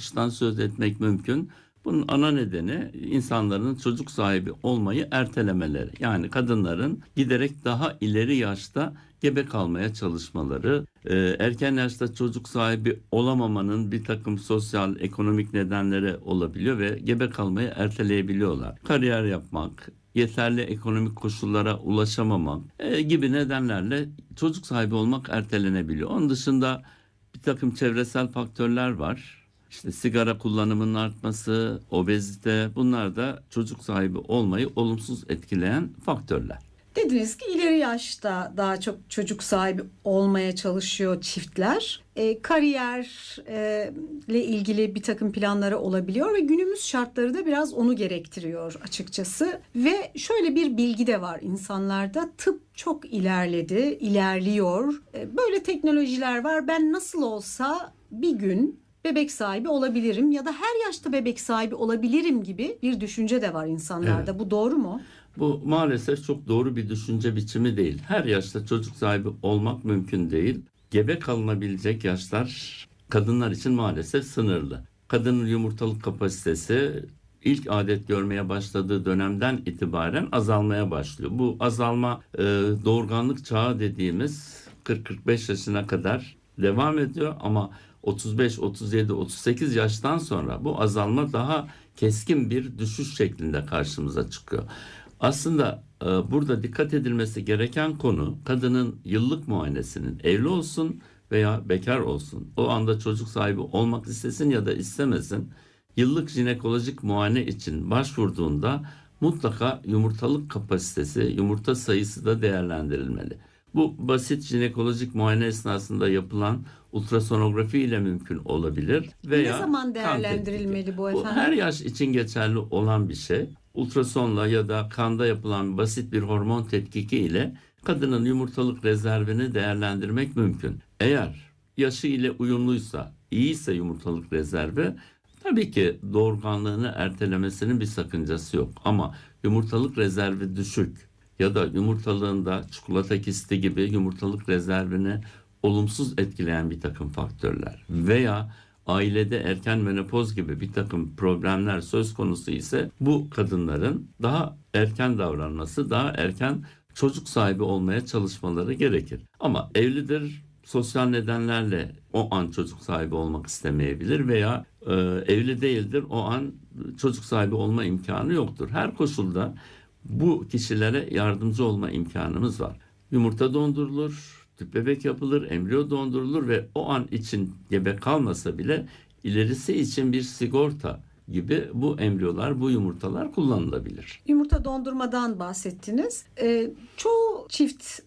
artıştan söz etmek mümkün. Bunun ana nedeni insanların çocuk sahibi olmayı ertelemeleri. Yani kadınların giderek daha ileri yaşta gebe kalmaya çalışmaları, erken yaşta çocuk sahibi olamamanın bir takım sosyal, ekonomik nedenleri olabiliyor ve gebe kalmayı erteleyebiliyorlar. Kariyer yapmak, yeterli ekonomik koşullara ulaşamamak gibi nedenlerle çocuk sahibi olmak ertelenebiliyor. Onun dışında bir takım çevresel faktörler var. İşte sigara kullanımının artması, obezite, bunlar da çocuk sahibi olmayı olumsuz etkileyen faktörler. Dediniz ki ileri yaşta daha çok çocuk sahibi olmaya çalışıyor çiftler. Kariyerle ilgili bir takım planları olabiliyor ve günümüz şartları da biraz onu gerektiriyor açıkçası. Ve şöyle bir bilgi de var insanlarda: tıp çok ilerledi, ilerliyor. Böyle teknolojiler var. Ben nasıl olsa bir gün bebek sahibi olabilirim ya da her yaşta bebek sahibi olabilirim gibi bir düşünce de var insanlarda. Evet. Bu doğru mu? Bu maalesef çok doğru bir düşünce biçimi değil. Her yaşta çocuk sahibi olmak mümkün değil. Gebe kalınabilecek yaşlar kadınlar için maalesef sınırlı. Kadının yumurtalık kapasitesi ilk adet görmeye başladığı dönemden itibaren azalmaya başlıyor. Bu azalma doğurganlık çağı dediğimiz 40-45 yaşına kadar devam ediyor ama 35, 37, 38 yaştan sonra bu azalma daha keskin bir düşüş şeklinde karşımıza çıkıyor. Aslında burada dikkat edilmesi gereken konu, kadının yıllık muayenesinin, evli olsun veya bekar olsun, o anda çocuk sahibi olmak istesin ya da istemesin, yıllık jinekolojik muayene için başvurduğunda mutlaka yumurtalık kapasitesi, yumurta sayısı da değerlendirilmeli. Bu basit jinekolojik muayene esnasında yapılan ultrasonografi ile mümkün olabilir Ne veya zaman kan tetkiki. değerlendirilmeli bu Bu efendim? her yaş için geçerli olan bir şey. Ultrasonla ya da kanda yapılan basit bir hormon tetkiki ile kadının yumurtalık rezervini değerlendirmek mümkün. Eğer yaşı ile uyumluysa, iyiyse yumurtalık rezervi, tabii ki doğurganlığını ertelemesinin bir sakıncası yok. Ama yumurtalık rezervi düşük ya da yumurtalığında çikolata kisti gibi yumurtalık rezervini olumsuz etkileyen bir takım faktörler veya ailede erken menopoz gibi bir takım problemler söz konusu ise bu kadınların daha erken davranması, daha erken çocuk sahibi olmaya çalışmaları gerekir. Ama evlidir, sosyal nedenlerle o an çocuk sahibi olmak istemeyebilir veya evli değildir, o an çocuk sahibi olma imkanı yoktur. Her koşulda bu kişilere yardımcı olma imkanımız var. Yumurta dondurulur, tüp bebek yapılır, embriyo dondurulur ve o an için gebe kalmasa bile ilerisi için bir sigorta gibi bu embriyolar, bu yumurtalar kullanılabilir. Yumurta dondurmadan bahsettiniz. Çoğu çift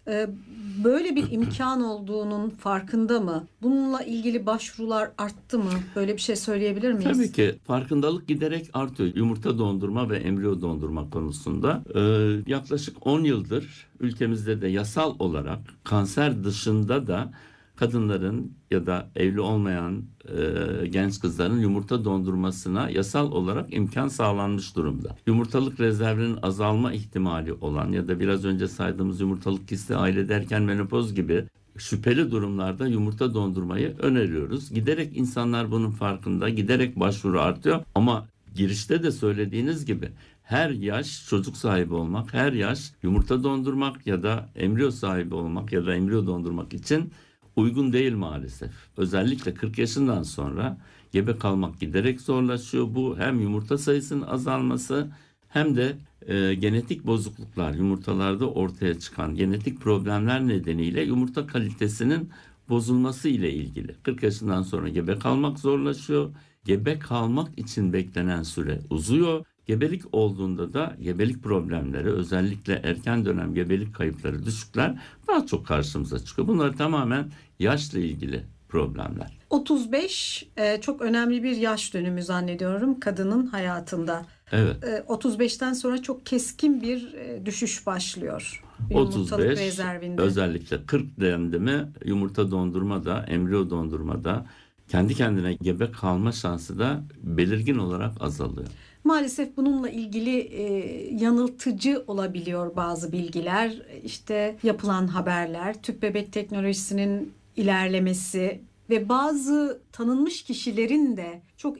böyle bir imkan olduğunun farkında mı? Bununla ilgili başvurular arttı mı? Böyle bir şey söyleyebilir miyiz? Tabii ki farkındalık giderek artıyor. Yumurta dondurma ve embriyo dondurma konusunda yaklaşık 10 yıldır ülkemizde de yasal olarak kanser dışında da kadınların ya da evli olmayan genç kızların yumurta dondurmasına yasal olarak imkan sağlanmış durumda. Yumurtalık rezervinin azalma ihtimali olan ya da biraz önce saydığımız yumurtalık kisti, ailede erken menopoz gibi şüpheli durumlarda yumurta dondurmayı öneriyoruz. Giderek insanlar bunun farkında, giderek başvuru artıyor ama girişte de söylediğiniz gibi her yaş çocuk sahibi olmak, her yaş yumurta dondurmak ya da embriyo sahibi olmak ya da embriyo dondurmak için uygun değil maalesef. Özellikle 40 yaşından sonra gebe kalmak giderek zorlaşıyor. Bu hem yumurta sayısının azalması hem de genetik bozukluklar, yumurtalarda ortaya çıkan genetik problemler nedeniyle yumurta kalitesinin bozulması ile ilgili. 40 yaşından sonra gebe kalmak zorlaşıyor. Gebe kalmak için beklenen süre uzuyor. Gebelik olduğunda da gebelik problemleri, özellikle erken dönem gebelik kayıpları, düşükler daha çok karşımıza çıkıyor. Bunlar tamamen yaşla ilgili problemler. 35 çok önemli bir yaş dönümü zannediyorum kadının hayatında. Evet. 35'ten sonra çok keskin bir düşüş başlıyor. Yumurtalık 35 rezervinde. özellikle 40 dendi mi yumurta dondurma da embriyo dondurma da kendi kendine gebe kalma şansı da belirgin olarak azalıyor. Maalesef bununla ilgili yanıltıcı olabiliyor bazı bilgiler. İşte yapılan haberler, tüp bebek teknolojisinin ilerlemesi ve bazı tanınmış kişilerin de çok